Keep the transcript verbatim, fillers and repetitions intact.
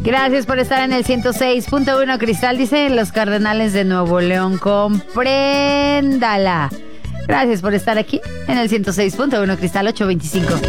Gracias por estar en el ciento seis punto uno. Cristal dice: los Cardenales de Nuevo León, compréndala. Gracias por estar aquí en el ciento seis punto uno. Cristal ocho veinticinco.